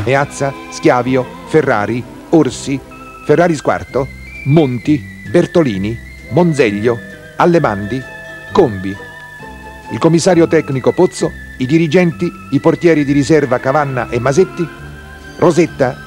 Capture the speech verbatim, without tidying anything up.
Meazza, Schiavio, Ferrari, Orsi, Ferrari Squarto, Monti, Bertolini, Monzeglio, Allemandi, Combi, il commissario tecnico Pozzo, i dirigenti, i portieri di riserva Cavanna e Masetti, Rosetta,